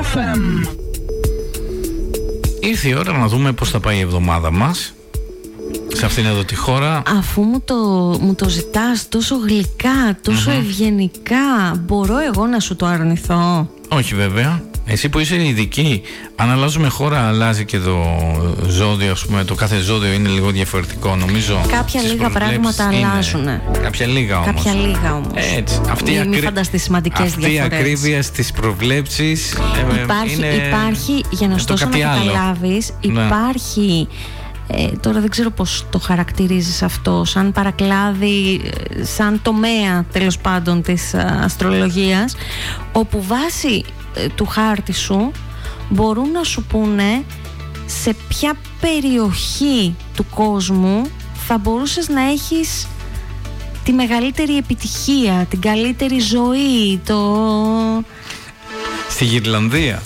FM. Ήρθε η ώρα να δούμε πώς θα πάει η εβδομάδα μας σε αυτήν εδώ τη χώρα. Αφού μου το ζητάς τόσο γλυκά, τόσο ευγενικά, μπορώ εγώ να σου το αρνηθώ? Όχι βέβαια. Εσύ που είσαι ειδική, αν αλλάζουμε χώρα, αλλάζει και το ζώδιο, ας πούμε. Το κάθε ζώδιο είναι λίγο διαφορετικό, νομίζω. Κάποια λίγα πράγματα αλλάζουν. Κάποια λίγα όμως. Κάποια λίγα όμως. Έτσι. Μην φανταστείς σημαντικές διαφορές. Αυτή η ακρίβεια στις προβλέψεις υπάρχει, για να στόσο να καταλάβεις, υπάρχει... τώρα δεν ξέρω πώς το χαρακτηρίζεις αυτό, σαν παρακλάδι, σαν τομέα τέλος πάντων της αστρολογίας, όπου βάσει του χάρτη σου μπορούν να σου πούνε σε ποια περιοχή του κόσμου θα μπορούσες να έχεις τη μεγαλύτερη επιτυχία, την καλύτερη ζωή, Στη Γυρλανδία.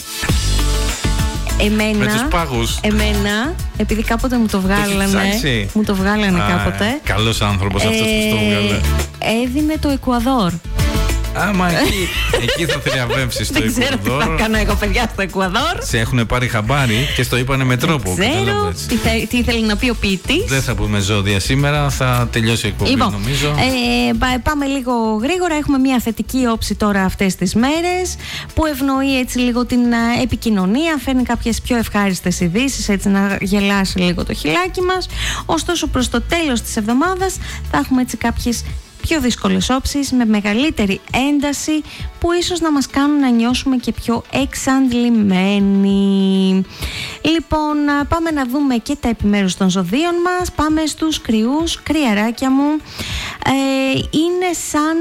Με τους πάγους. Εμένα, επειδή κάποτε μου το βγάλανε, κάποτε. Καλός άνθρωπος αυτός που το βγάλε. Έδινε το Εκουαδόρ. Άμα εκεί θα θριαβεύσεις το Εκουαδόρ. Δεν ξέρω τι θα κάνω εγώ, παιδιά, στο Εκουαδόρ. Σε έχουν πάρει χαμπάρι και στο είπανε με τρόπο. Ξέρω τι ήθελε να πει ο ποιητής. Δεν θα πούμε ζώδια σήμερα, θα τελειώσει η εκπομπή, νομίζω. Πάμε λίγο γρήγορα. Έχουμε μια θετική όψη τώρα αυτές τις μέρες που ευνοεί έτσι λίγο την επικοινωνία, φέρνει κάποιες πιο ευχάριστες ειδήσεις, έτσι να γελάσει λίγο το χιλάκι μας. Ωστόσο, προς το τέλος της εβδομάδας θα έχουμε έτσι κάποιες πιο δύσκολες όψεις με μεγαλύτερη ένταση που ίσως να μας κάνουν να νιώσουμε και πιο εξαντλημένοι. Λοιπόν, πάμε να δούμε και τα επιμέρους των ζωδίων μας. Πάμε στους κρυούς, κρυαράκια μου. Είναι σαν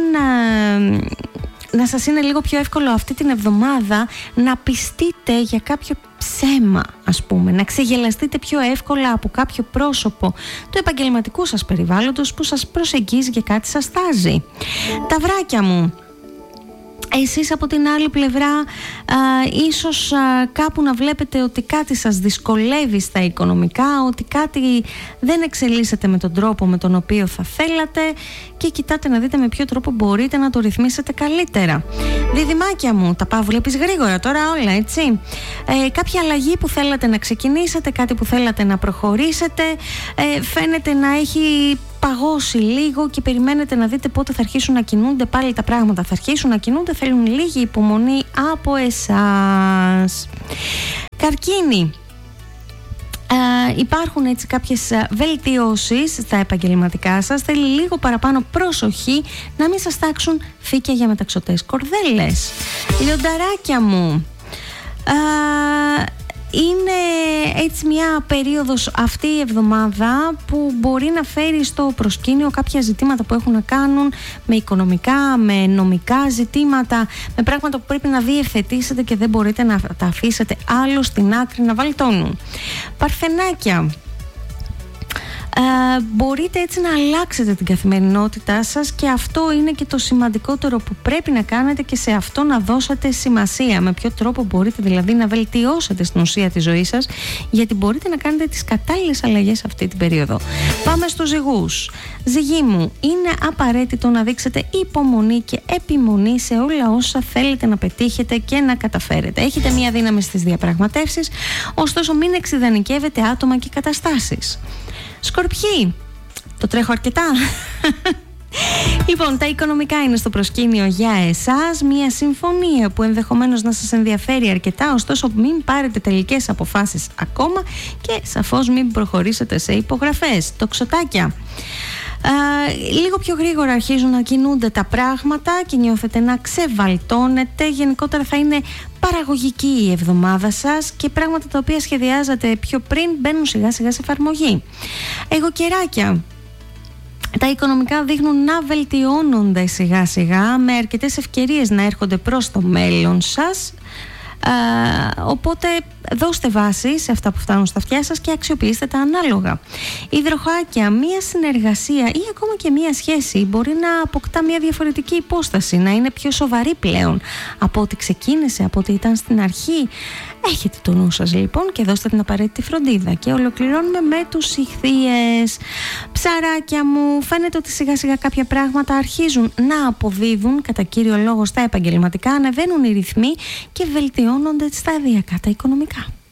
να σας είναι λίγο πιο εύκολο αυτή την εβδομάδα να πιστείτε για κάποιο ψέμα, ας πούμε, να ξεγελαστείτε πιο εύκολα από κάποιο πρόσωπο του επαγγελματικού σας περιβάλλοντος που σας προσεγγίζει και κάτι σας τάζει. Ταυράκια μου, εσείς από την άλλη πλευρά ίσως κάπου να βλέπετε ότι κάτι σας δυσκολεύει στα οικονομικά, ότι κάτι δεν εξελίσσεται με τον τρόπο με τον οποίο θα θέλατε και κοιτάτε να δείτε με ποιο τρόπο μπορείτε να το ρυθμίσετε καλύτερα. Διδυμάκια μου, τα βλέπεις γρήγορα τώρα όλα, έτσι. Κάποια αλλαγή που θέλατε να ξεκινήσετε, κάτι που θέλατε να προχωρήσετε, φαίνεται να έχει παγώσει λίγο και περιμένετε να δείτε πότε θα αρχίσουν να κινούνται πάλι τα πράγματα. Θα αρχίσουν να κινούνται, θέλουν λίγη υπομονή από εσάς. Καρκίνη, υπάρχουν έτσι κάποιες βελτιώσεις στα επαγγελματικά σας. Θέλει λίγο παραπάνω προσοχή να μην σας τάξουν φύκια για μεταξωτές κορδέλες. Λιονταράκια μου, είναι έτσι μια περίοδος αυτή η εβδομάδα που μπορεί να φέρει στο προσκήνιο κάποια ζητήματα που έχουν να κάνουν με οικονομικά, με νομικά ζητήματα, με πράγματα που πρέπει να διευθετήσετε και δεν μπορείτε να τα αφήσετε άλλο στην άκρη να βαλτώνουν. Παρθενάκια, μπορείτε έτσι να αλλάξετε την καθημερινότητά σας και αυτό είναι και το σημαντικότερο που πρέπει να κάνετε και σε αυτό να δώσετε σημασία. Με ποιο τρόπο μπορείτε δηλαδή να βελτιώσετε στην ουσία τη ζωή σας, γιατί μπορείτε να κάνετε τις κατάλληλες αλλαγές αυτή την περίοδο. Πάμε στους ζυγούς. Ζυγοί μου, είναι απαραίτητο να δείξετε υπομονή και επιμονή σε όλα όσα θέλετε να πετύχετε και να καταφέρετε. Έχετε μία δύναμη στις διαπραγματεύσεις, ωστόσο μην εξιδανικεύετε άτομα και καταστάσεις. Σκορπιοί, το τρέχω αρκετά. Λοιπόν, τα οικονομικά είναι στο προσκήνιο για εσάς. Μια συμφωνία που ενδεχομένως να σας ενδιαφέρει αρκετά, ωστόσο μην πάρετε τελικές αποφάσεις ακόμα και σαφώς μην προχωρήσετε σε υπογραφές. Τοξοτάκια, λίγο πιο γρήγορα αρχίζουν να κινούνται τα πράγματα και νιώθετε να ξεβαλτώνετε. Γενικότερα θα είναι παραγωγική η εβδομάδα σας και πράγματα τα οποία σχεδιάζατε πιο πριν μπαίνουν σιγά σιγά σε εφαρμογή. Αιγοκεράκια, τα οικονομικά δείχνουν να βελτιώνονται σιγά σιγά με αρκετές ευκαιρίες να έρχονται προς το μέλλον σας. Οπότε δώστε βάση σε αυτά που φτάνουν στα αυτιά σας και αξιοποιήστε τα ανάλογα. Υδροχάκια, μία συνεργασία ή ακόμα και μία σχέση μπορεί να αποκτά μία διαφορετική υπόσταση, να είναι πιο σοβαρή πλέον από ό,τι ξεκίνησε, από ό,τι ήταν στην αρχή. Έχετε το νου σας λοιπόν και δώστε την απαραίτητη φροντίδα. Και ολοκληρώνουμε με τους Ιχθύες. Ψαράκια μου, φαίνεται ότι σιγά σιγά κάποια πράγματα αρχίζουν να αποδίδουν, κατά κύριο λόγο στα επαγγελματικά, ανεβαίνουν οι ρυθμοί και βελτιώνουν βελτιώνονται σταδιακά τα οικονομικά.